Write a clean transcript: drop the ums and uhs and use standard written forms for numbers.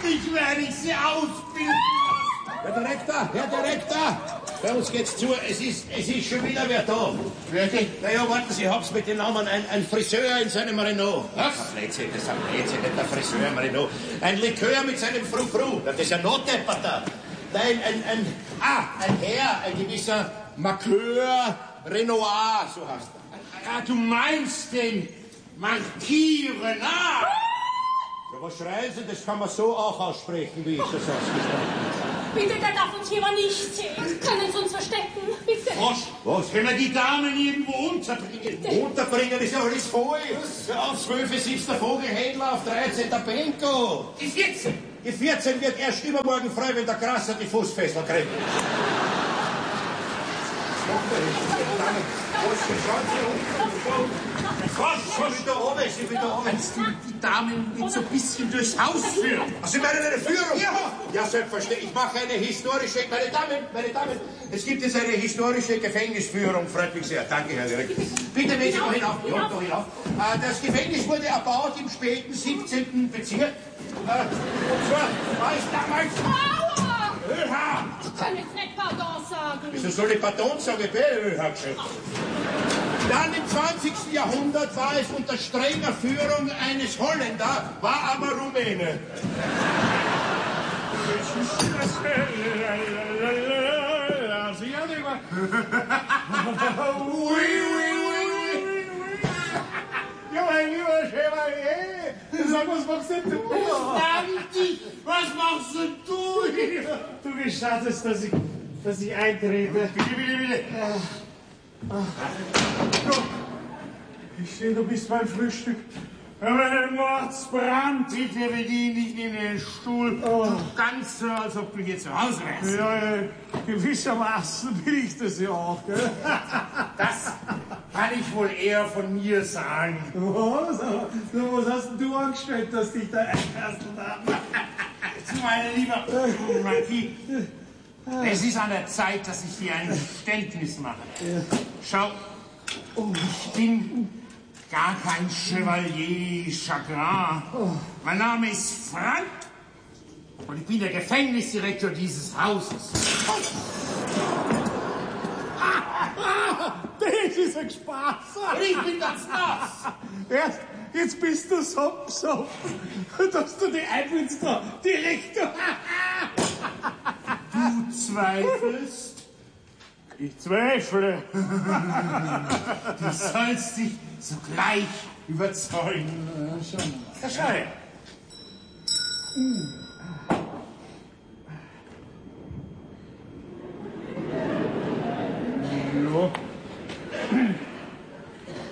Ich werde sie ausbilden lassen. Herr Direktor, bei uns geht's zu. Es ist schon wieder wer da. Wirklich? Naja, warten Sie, ich hab's mit dem Namen. Ein Friseur in seinem Renault. Was? Das ist ein Blödsinn, nicht der Friseur im Renault. Ein Likör mit seinem Frou-Frou. Das ist ein Notdepperter. Nein, ein Herr, ein gewisser Macleur Renoir, so heißt er. Ah, du meinst den Marquis-Renard? Ja, was schreien Sie? Das kann man so auch aussprechen, wie ich das ausgesprochen habe. Bitte, der darf uns jemand nicht sehen. Können Sie uns verstecken, bitte. Was? Können wir die Damen irgendwo unterbringen? Unterbringen ist ja alles voll. Ja, auf 12 sitzt der Vogelhändler, auf 13 der Benko. Die 14. Die 14 wird erst übermorgen frei, wenn der Krasser die Fußfessel kriegt. Sie wieder oben. Kannst du die Damen jetzt so ein bisschen durchs Haus führen? Ach, Sie meinen eine Führung? Ja. Ja, selbstverständlich. Ich mache eine historische... Meine Damen, es gibt jetzt eine historische Gefängnisführung. Freut mich sehr. Danke, Herr Direktor. Bitte, wenn Sie noch hinauf. Ja, noch hinauf. Das Gefängnis wurde erbaut im späten 17. Bezirk. Und zwar war es damals... Aua! Ölhaar. Ich kann jetzt nicht Pardon sagen. Wieso soll ich Pardon sagen? Ich bin Ölhaar geschäft. Dann im 20. Jahrhundert war es unter strenger Führung eines Holländer, war aber Rumäne. Ja, mein lieber Chevalier, sag, was machst denn du? Danke, was machst denn du hier? Du gestattest, dass ich eintrete. Bitte. Ich sehe, du bist beim Frühstück. Aber ein Mordsbrand, bitte bediene dich in den Stuhl. Oh. Ganz so, als ob du hier zu Hause wärst. Ja, gewissermaßen bin ich das ja auch, gell? Das kann ich wohl eher von mir sagen. Was hast denn du angestellt, dass dich da eingelassen haben? Mein lieber Marquis, es ist an der Zeit, dass ich dir ein Geständnis mache. Schau, ich bin gar kein Chevalier Chagrin. Mein Name ist Frank und ich bin der Gefängnisdirektor dieses Hauses. Das ist ein Spaß. Und ich bin ganz nass. Jetzt bist du so besoffen, dass du die einbildest, Direktor. Du zweifelst? Ich zweifle. Du sollst dich sogleich überzeugen. Ja, schau her. Ja.